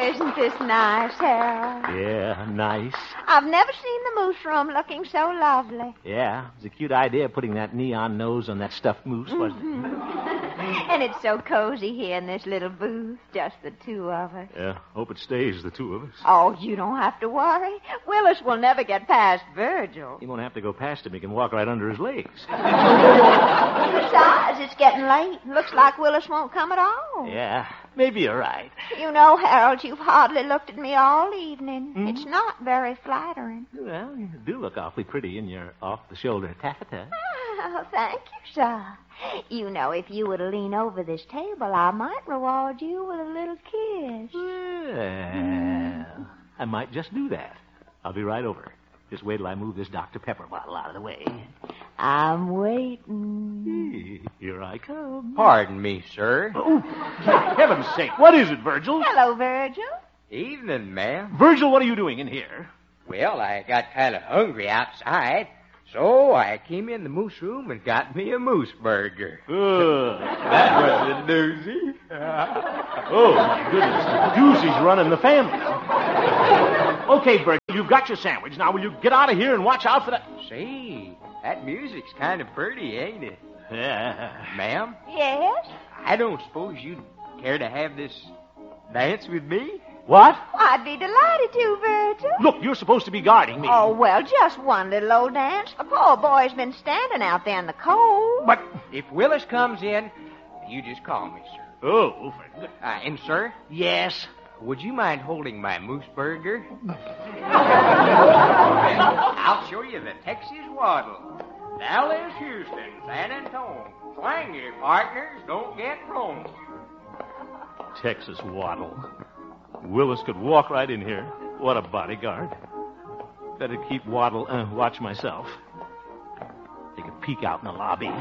isn't this nice, Harold? Yeah, nice. I've never seen the moose room looking so lovely. Yeah, it was a cute idea putting that neon nose on that stuffed moose, wasn't it? And it's so cozy here in this little booth, just the two of us. Yeah, hope it stays the two of us. Oh, you don't have to worry. Willis will never get past Virgil. He won't have to go past him. He can walk right under his legs. Besides, it's getting late. Looks like Willis won't come at all. Yeah, maybe you're right. You know, Harold, you've hardly looked at me all evening. Mm-hmm. It's not very flattering. Well, you do look awfully pretty in your off-the-shoulder taffeta. Oh, thank you, sir. You know, if you were to lean over this table, I might reward you with a little kiss. Well, I might just do that. I'll be right over. Just wait till I move this Dr. Pepper bottle out of the way. I'm waiting. Here I come. Pardon me, sir. Oh, for heaven's sake. What is it, Virgil? Hello, Virgil. Evening, ma'am. Virgil, what are you doing in here? Well, I got kind of hungry outside, so I came in the moose room and got me a moose burger. That was a doozy. Oh, my goodness. Doozy's running the family. Okay, Virgil, you've got your sandwich. Now, will you get out of here and watch out for that? Say, that music's kind of pretty, ain't it? Yeah. Ma'am? Yes? I don't suppose you'd care to have this dance with me? What? I'd be delighted to, Virgil. Look, you're supposed to be guarding me. Oh, well, just one little old dance. The poor boy's been standing out there in the cold. But if Willis comes in, you just call me, sir. Oh, and, sir? Yes? Would you mind holding my moose burger? I'll show you the Texas waddle. Dallas, Houston, San Antonio. Slangy partners don't get thrown. Texas waddle. Willis could walk right in here. What a bodyguard. Better keep watch myself. Take a peek out in the lobby.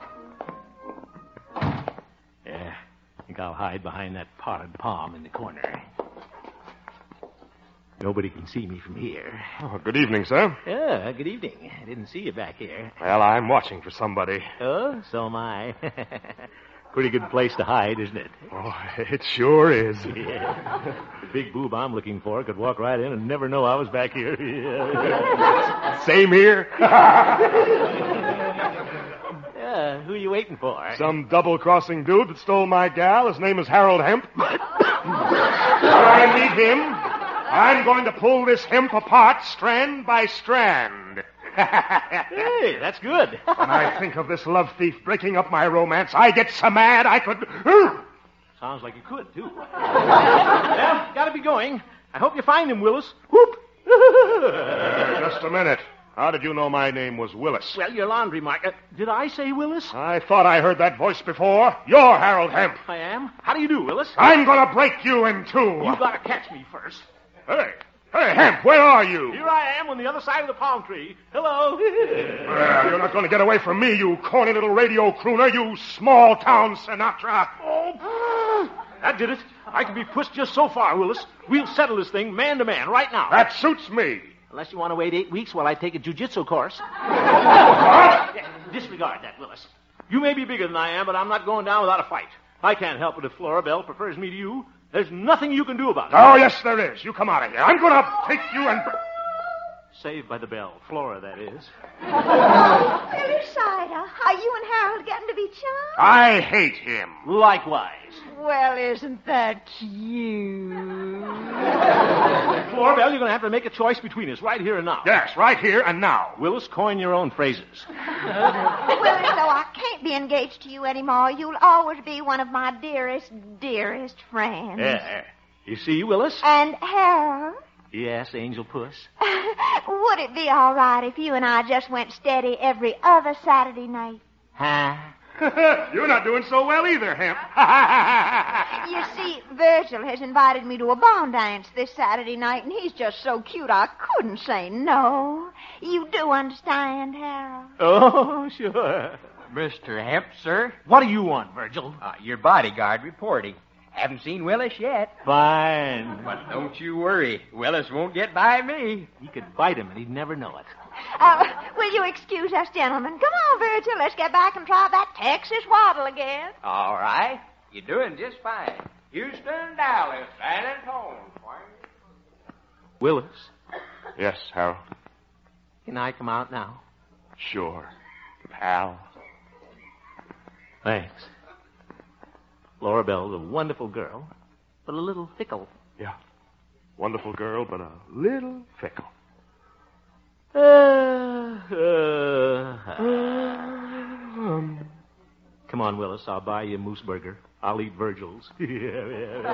Yeah, I think I'll hide behind that potted palm in the corner. Nobody can see me from here. Oh, good evening, sir. Yeah, good evening. I didn't see you back here. Well, I'm watching for somebody. Oh, so am I. Pretty good place to hide, isn't it? Oh, it sure is. Yeah. The big boob I'm looking for could walk right in and never know I was back here. Same here. Yeah, who are you waiting for? Some double-crossing dude that stole my gal. His name is Harold Hemp. When I meet him, I'm going to pull this hemp apart strand by strand. Hey, that's good. When I think of this love thief breaking up my romance, I get so mad I could... Sounds like you could, too. Well, gotta be going. I hope you find him, Willis. Whoop! Just a minute. How did you know my name was Willis? Well, your laundry mark. Did I say Willis? I thought I heard that voice before. You're Harold Hemp. I am? How do you do, Willis? I'm gonna break you in two. You gotta catch me first. Hey, Hemp, where are you? Here I am on the other side of the palm tree. Hello. Well, you're not going to get away from me, you corny little radio crooner, you small-town Sinatra. Oh, that did it. I can be pushed just so far, Willis. We'll settle this thing man to man right now. That suits me. Unless you want to wait 8 weeks while I take a jiu-jitsu course. Disregard that, Willis. You may be bigger than I am, but I'm not going down without a fight. I can't help it if Flora Bell prefers me to you. There's nothing you can do about it. Oh, yes, there is. You come out of here. I'm going to take you and... Saved by the bell. Flora, that is. Billy Cider, are you and Harold getting to be chums? I hate him. Likewise. Well, isn't that cute? Flora Bell, you're going to have to make a choice between us right here and now. Yes, right here and now. Willis, coin your own phrases. Willis, though I can't be engaged to you anymore, you'll always be one of my dearest, dearest friends. Yeah. You see, Willis? And Harold? Yes, Angel Puss. Would it be all right if you and I just went steady every other Saturday night? Huh? You're not doing so well either, Hemp. You see, Virgil has invited me to a barn dance this Saturday night, and he's just so cute I couldn't say no. You do understand, Harold? Oh, sure. Mr. Hemp, sir? What do you want, Virgil? Your bodyguard reporting. Haven't seen Willis yet. Fine. But don't you worry. Willis won't get by me. He could bite him and he'd never know it. Will you excuse us, gentlemen? Come on, Virgil. Let's get back and try that Texas waddle again. All right. You're doing just fine. Houston, Dallas, San Antonio, Willis, Yes, Harold. can I come out now? Sure, pal. Thanks. Laura Bell's a wonderful girl, but a little fickle. Yeah. Wonderful girl, but a little fickle. Come on, Willis. I'll buy you a moose burger. I'll eat Virgil's.